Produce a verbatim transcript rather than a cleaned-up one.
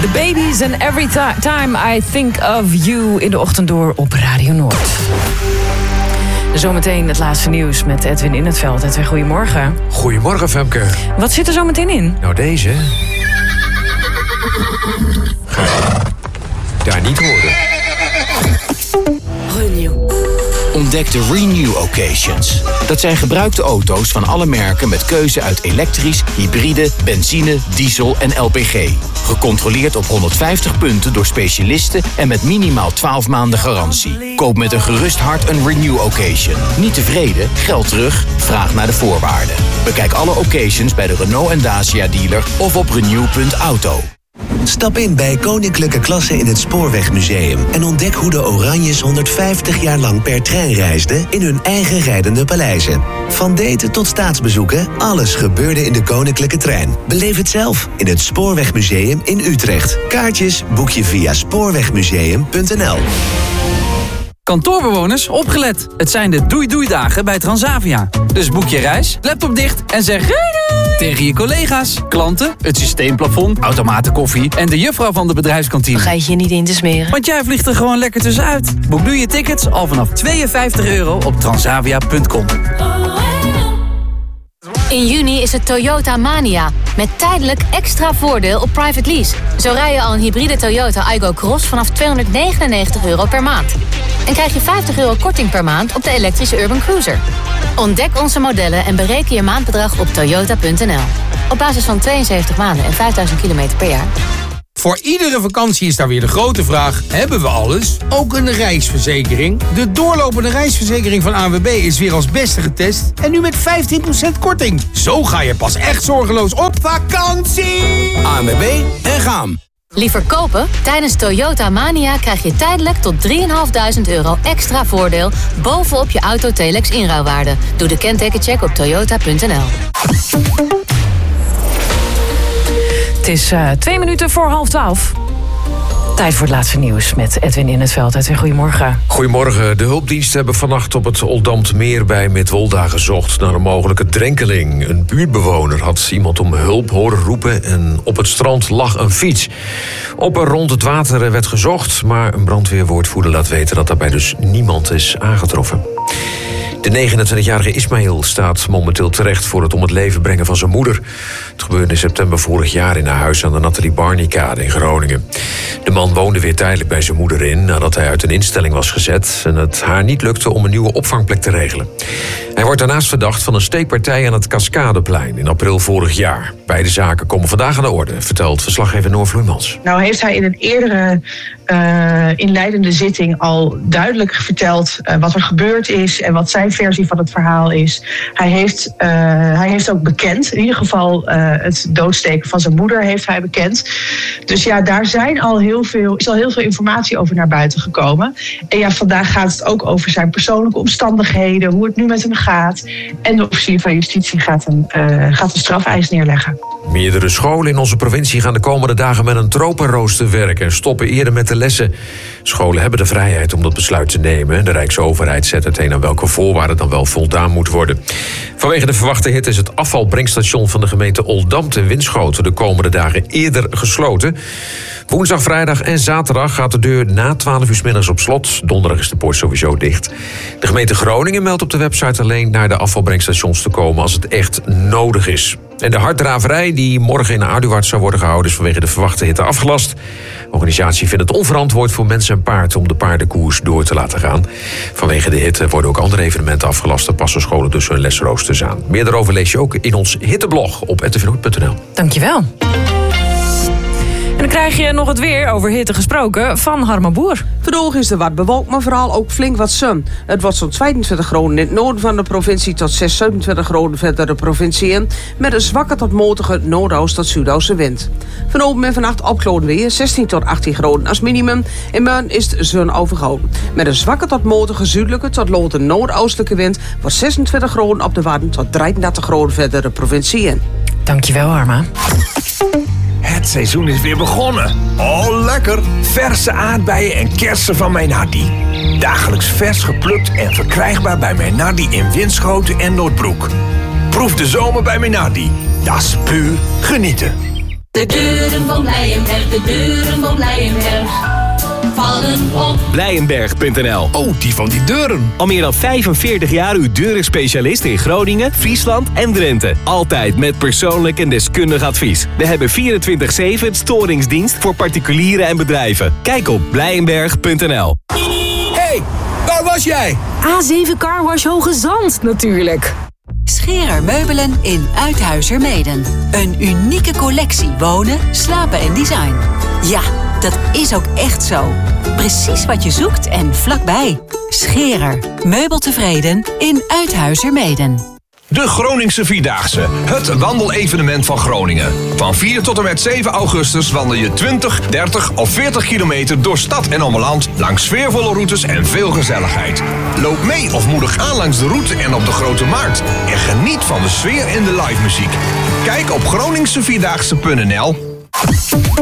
The Babies and Every th- Time I Think of You in de ochtend door op Radio Noord. Zometeen het laatste nieuws met Edwin in het veld. Edwin, goedemorgen. Goedemorgen, Femke. Wat zit er zo meteen in? Nou, deze. Ga je daar niet horen. Renew. Ontdek de Renew Occasions. Dat zijn gebruikte auto's van alle merken met keuze uit elektrisch, hybride, benzine, diesel en L P G. Gecontroleerd op honderdvijftig punten door specialisten en met minimaal twaalf maanden garantie. Koop met een gerust hart een Renew Occasion. Niet tevreden? Geld terug? Vraag naar de voorwaarden. Bekijk alle occasions bij de Renault en Dacia dealer of op renew punt auto. Stap in bij Koninklijke Klasse in het Spoorwegmuseum en ontdek hoe de Oranjes honderdvijftig jaar lang per trein reisden in hun eigen rijdende paleizen. Van daten tot staatsbezoeken, alles gebeurde in de Koninklijke Trein. Beleef het zelf in het Spoorwegmuseum in Utrecht. Kaartjes boek je via spoorwegmuseum punt n l. Kantoorbewoners, opgelet. Het zijn de doei-doei-dagen bij Transavia. Dus boek je reis, laptop dicht en zeg doei doei tegen je collega's, klanten, het systeemplafond, automatenkoffie en de juffrouw van de bedrijfskantine. Vergeet je niet in te smeren. Want jij vliegt er gewoon lekker tussenuit. Boek nu je tickets al vanaf tweeënvijftig euro op transavia punt com. In juni is het Toyota Mania. Met tijdelijk extra voordeel op private lease. Zo rij je al een hybride Toyota Aygo Cross vanaf tweehonderdnegenennegentig euro per maand. En krijg je vijftig euro korting per maand op de elektrische Urban Cruiser. Ontdek onze modellen en bereken je maandbedrag op toyota punt n l. Op basis van tweeënzeventig maanden en vijfduizend kilometer per jaar. Voor iedere vakantie is daar weer de grote vraag: hebben we alles? Ook een reisverzekering? De doorlopende reisverzekering van A N W B is weer als beste getest en nu met vijftien procent korting. Zo ga je pas echt zorgeloos op vakantie! A N W B en gaan. Liever kopen? Tijdens Toyota Mania krijg je tijdelijk tot drieduizend vijfhonderd euro extra voordeel bovenop je Autotelex inruilwaarde. Doe de kentekencheck op toyota punt n l. Het is uh, twee minuten voor half twaalf. Tijd voor het laatste nieuws met Edwin in het veld. Edwin, goedemorgen. Goedemorgen. De hulpdiensten hebben vannacht op het Oldambtmeer bij Midwolda gezocht naar een mogelijke drenkeling. Een buurtbewoner had iemand om hulp horen roepen en op het strand lag een fiets. Op en rond het water werd gezocht, maar een brandweerwoordvoerder laat weten dat daarbij dus niemand is aangetroffen. De negenentwintigjarige Ismail staat momenteel terecht voor het om het leven brengen van zijn moeder. Het gebeurde in september vorig jaar in haar huis aan de Nathalie Barney-kade in Groningen. De man woonde weer tijdelijk bij zijn moeder in nadat hij uit een instelling was gezet en het haar niet lukte om een nieuwe opvangplek te regelen. Hij wordt daarnaast verdacht van een steekpartij aan het Cascadeplein in april vorig jaar. Beide zaken komen vandaag aan de orde, vertelt verslaggever Noor Vloeimans. Nou heeft hij in een eerdere uh, inleidende zitting al duidelijk verteld uh, wat er gebeurd is en wat zijn versie van het verhaal is. Hij heeft, uh, hij heeft ook bekend, in ieder geval uh, het doodsteken van zijn moeder heeft hij bekend. Dus ja, daar zijn al heel veel, is al heel veel informatie over naar buiten gekomen. En ja, vandaag gaat het ook over zijn persoonlijke omstandigheden, hoe het nu met hem gaat. En de officier van justitie gaat een, uh, gaat een strafeis neerleggen. Meerdere scholen in onze provincie gaan de komende dagen met een tropenrooster werken en stoppen eerder met de lessen. Scholen hebben de vrijheid om dat besluit te nemen. De Rijksoverheid zet uiteen aan welke voorwaarden dan wel voldaan moet worden. Vanwege de verwachte hitte is het afvalbrengstation van de gemeente Oldambt in Winschoten de komende dagen eerder gesloten. Woensdag, vrijdag en zaterdag gaat de deur na twaalf uur 's middags op slot. Donderdag is de poort sowieso dicht. De gemeente Groningen meldt op de website alleen naar de afvalbrengstations te komen als het echt nodig is. En de harddraverij die morgen in Aduard zou worden gehouden is vanwege de verwachte hitte afgelast. De organisatie vindt het onverantwoord voor mensen en paard om de paardenkoers door te laten gaan. Vanwege de hitte worden ook andere evenementen afgelast en passen scholen dus hun lesroosters aan. Meer daarover lees je ook in ons hitteblog op r t v noord punt n l. Dankjewel. En dan krijg je nog het weer, over hitte gesproken, van Harma Boer. Vandaag is er wat bewolkt, maar vooral ook flink wat zon. Het wordt zo'n tweeëntwintig graden in het noorden van de provincie tot zes, zevenentwintig graden verder de provincie in. Met een zwakke tot matige noordoost tot zuidoosten wind. Vanavond en vannacht opklaringen weer zestien tot achttien graden als minimum. En morgen is de zon overgoten. Met een zwakke tot matige zuidelijke tot lote noordoostelijke wind wordt zesentwintig graden op de Wadden tot drieëndertig graden verder de provincie in. Dankjewel, Harma. Het seizoen is weer begonnen. Oh, lekker! Verse aardbeien en kersen van mijn Hardy. Dagelijks vers geplukt en verkrijgbaar bij mijn Hardy in Winschoten en Noordbroek. Proef de zomer bij mijn Hardy. Dat is puur genieten. De deuren van Nijenberg de deuren van Blijenberg vallen op. Blijenberg punt n l. Oh, die van die deuren. Al meer dan vijfenveertig jaar uw deurenspecialist in Groningen, Friesland en Drenthe. Altijd met persoonlijk en deskundig advies. We hebben vierentwintig zeven storingsdienst voor particulieren en bedrijven. Kijk op Blijenberg punt n l. Hey, waar was jij? A zeven Carwash Hoge Zand natuurlijk. Scherer Meubelen in Uithuizermeeden. Een unieke collectie wonen, slapen en design. Ja, dat is ook echt zo. Precies wat je zoekt en vlakbij. Scherer. Meubeltevreden in Uithuizermeeden. De Groningse Vierdaagse, het wandelevenement van Groningen. Van vier tot en met zeven augustus wandel je twintig, dertig of veertig kilometer door stad en omland... langs sfeervolle routes en veel gezelligheid. Loop mee of moedig aan langs de route en op de Grote Markt. En geniet van de sfeer in de live muziek. Kijk op groningse vierdaagse punt n l.